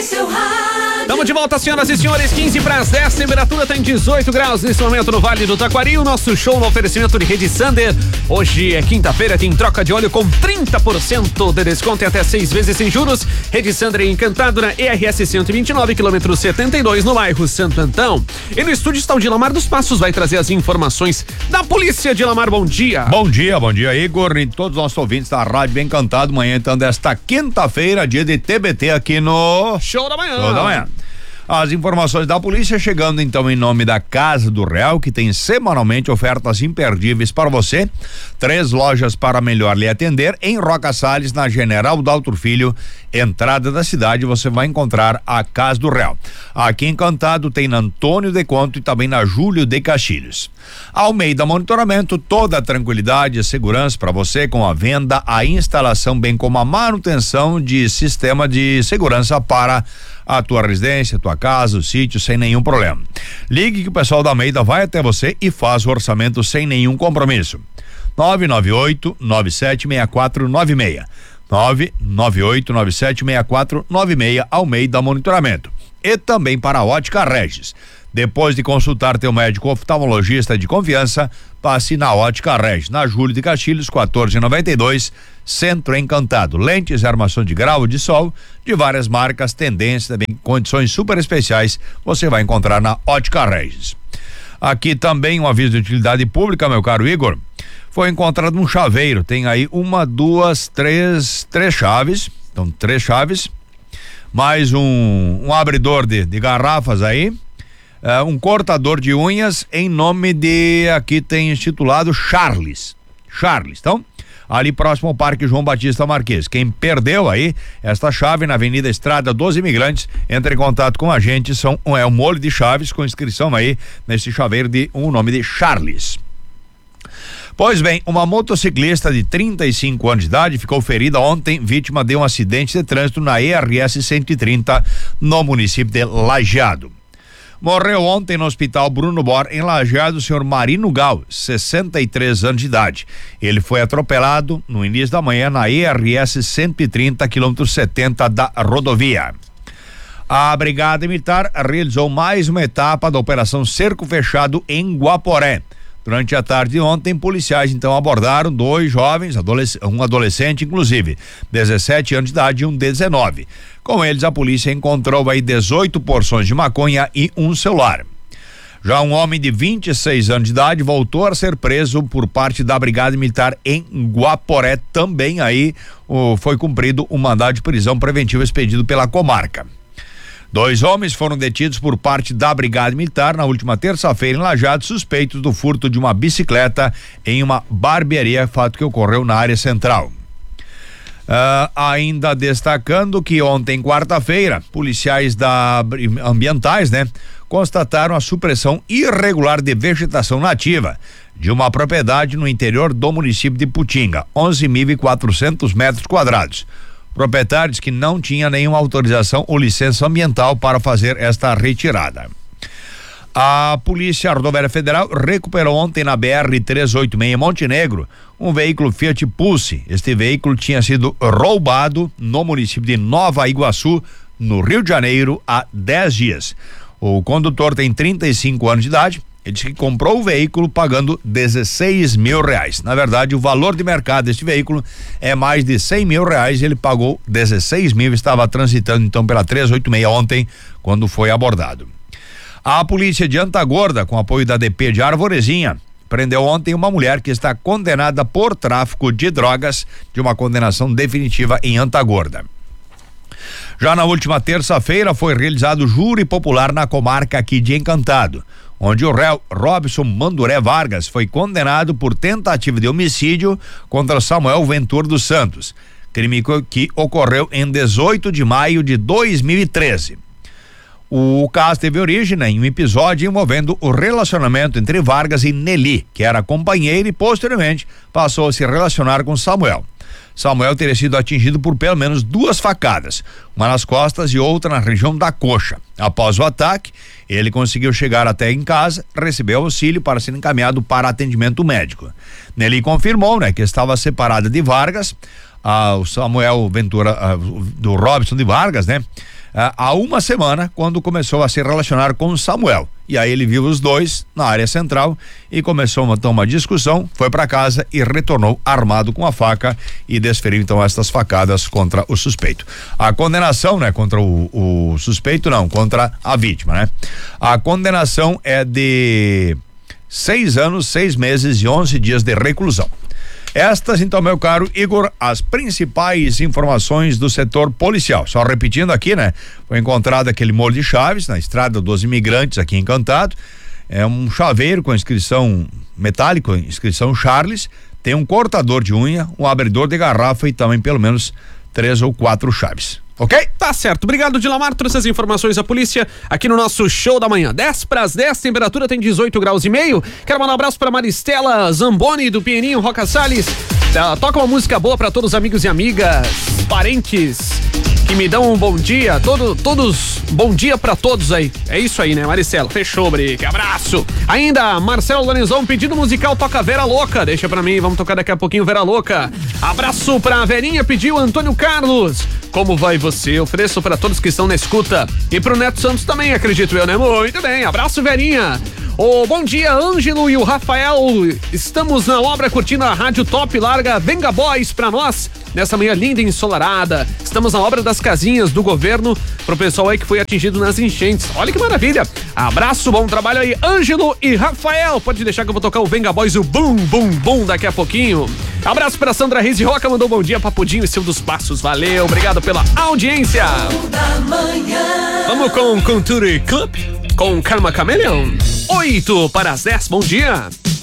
Estamos de volta, senhoras e senhores, 15 para as 10, temperatura está em 18 graus nesse momento no Vale do Taquari. O nosso show no oferecimento de Rede Sander. Hoje é quinta-feira, tem troca de óleo com 30% de desconto e até 6 vezes sem juros. Rede Sander Encantado na ERS 129, quilômetro 72, no bairro Santo Antão. E no estúdio está o Dilamar dos Passos, vai trazer as informações da polícia. Dilamar, bom dia. Bom dia, Igor, e todos os nossos ouvintes da Rádio Bem Encantado. Manhã, então, desta quinta-feira, dia de TBT aqui no Show da Manhã. Show da Manhã. As informações da polícia chegando então em nome da Casa do Real, que tem semanalmente ofertas imperdíveis para você. 3 lojas para melhor lhe atender. Em Roca Salles, na General Daltro Filho, entrada da cidade, você vai encontrar a Casa do Real. Aqui em Encantado tem na Antônio de Conto e também na Júlio de Castilhos. Almeida Monitoramento, toda a tranquilidade e segurança para você com a venda, a instalação, bem como a manutenção de sistema de segurança para a tua residência, tua casa, o sítio, sem nenhum problema. Ligue que o pessoal da Almeida vai até você e faz o orçamento sem nenhum compromisso. 998-976496. 998-976496, Almeida Monitoramento. E também para a Ótica Regis. Depois de consultar teu médico oftalmologista de confiança, passe na Ótica Regis, na Júlio de Castilhos, 1492, Centro Encantado. Lentes e armação de grau de sol, de várias marcas, tendências, também condições super especiais, você vai encontrar na Ótica Regis. Aqui também um aviso de utilidade pública, meu caro Igor. Foi encontrado um chaveiro, tem aí 1, 2, 3 chaves, então 3 chaves, mais um abridor de garrafas aí, um cortador de unhas em nome de, aqui tem intitulado Charles, então, ali próximo ao Parque João Batista Marques. Quem perdeu aí esta chave na Avenida Estrada dos Imigrantes, entre em contato com a gente, é um molho de chaves com inscrição aí nesse chaveiro de nome de Charles. Pois bem, uma motociclista de 35 anos de idade ficou ferida ontem, vítima de um acidente de trânsito na ERS 130 no município de Lajeado. Morreu ontem no Hospital Bruno Bor, em Lajeado, o senhor Marino Gal, 63 anos de idade. Ele foi atropelado no início da manhã na ERS 130, quilômetro 70 da rodovia. A Brigada Militar realizou mais uma etapa da Operação Cerco Fechado em Guaporé. Durante a tarde de ontem, policiais então abordaram 2 jovens, um adolescente inclusive, 17 anos de idade e um de 19. Com eles, a polícia encontrou aí 18 porções de maconha e um celular. Já um homem de 26 anos de idade voltou a ser preso por parte da Brigada Militar em Guaporé. Também aí foi cumprido um mandado de prisão preventiva expedido pela comarca. 2 homens foram detidos por parte da Brigada Militar na última terça-feira em Lajeado, suspeitos do furto de uma bicicleta em uma barbearia, fato que ocorreu na área central. Ainda destacando que ontem, quarta-feira, policiais ambientais, constataram a supressão irregular de vegetação nativa de uma propriedade no interior do município de Putinga, 11.400 metros quadrados. Proprietários que não tinham nenhuma autorização ou licença ambiental para fazer esta retirada. A Polícia Rodoviária Federal recuperou ontem na BR-386 Montenegro um veículo Fiat Pulse. Este veículo tinha sido roubado no município de Nova Iguaçu, no Rio de Janeiro, há 10 dias. O condutor tem 35 anos de idade. Ele disse que comprou o veículo pagando R$16 mil. Na verdade, o valor de mercado deste veículo é mais de R$100 mil. Ele pagou 16 mil, estava transitando então pela 386 ontem, quando foi abordado. A polícia de Antagorda, com apoio da DP de Arvorezinha, prendeu ontem uma mulher que está condenada por tráfico de drogas, de uma condenação definitiva em Antagorda. Já na última terça-feira foi realizado júri popular na comarca aqui de Encantado, onde o réu Robson Manduré Vargas foi condenado por tentativa de homicídio contra Samuel Ventura dos Santos, crime que ocorreu em 18 de maio de 2013. O caso teve origem em um episódio envolvendo o relacionamento entre Vargas e Nelly, que era companheira e posteriormente passou a se relacionar com Samuel. Samuel teria sido atingido por pelo menos 2 facadas, uma nas costas e outra na região da coxa. Após o ataque, ele conseguiu chegar até em casa, recebeu auxílio para ser encaminhado para atendimento médico. Nelly confirmou, que estava separada de Vargas, o Samuel Ventura, do Robson de Vargas, há uma semana, quando começou a se relacionar com o Samuel. E aí ele viu os dois na área central e começou então uma discussão, foi para casa e retornou armado com a faca e desferiu então estas facadas contra o suspeito. A condenação, né, contra o suspeito não, contra a vítima, né? A condenação é de 6 anos, 6 meses e 11 dias de reclusão. Estas, então, meu caro Igor, as principais informações do setor policial. Só repetindo aqui, né? Foi encontrado aquele molho de chaves na estrada dos Imigrantes aqui em Encantado. É um chaveiro com inscrição metálico, inscrição Charles. Tem um cortador de unha, um abridor de garrafa e também pelo menos 3 ou 4 chaves. Ok? Tá certo. Obrigado, Dilamar. Trouxe as informações da polícia aqui no nosso show da manhã. 10:10, temperatura tem 18 graus e meio. Quero mandar um abraço pra Maristela Zamboni, do Pinheirinho, Roca Salles. Toca uma música boa pra todos os amigos e amigas, parentes que me dão um bom dia. Todos, bom dia pra todos aí. É isso aí, né, Maristela? Fechou, Brick. Abraço. Ainda, Marcelo Lorenzon, pedido musical, toca Vera Louca. Deixa pra mim, vamos tocar daqui a pouquinho Vera Louca. Abraço pra Verinha, pediu Antônio Carlos. Como vai você? Ofereço pra todos que estão na escuta. E pro Neto Santos também, acredito eu, né? Muito bem. Abraço, Verinha. Bom dia, Ângelo e o Rafael. Estamos na obra curtindo a Rádio Top. Larga Venga Boys pra nós nessa manhã linda e ensolarada. Estamos na obra das casinhas do governo pro pessoal aí que foi atingido nas enchentes. Olha que maravilha. Abraço, bom trabalho aí, Ângelo e Rafael. Pode deixar que eu vou tocar o Venga Boys, o Bum Bum Bum daqui a pouquinho. Abraço pra Sandra Reis de Roca, mandou bom dia, Papudinho e Silvio dos Passos. Valeu, obrigado pela audiência. Vamos com Country Club com Karma Chameleon. 8:10, bom dia.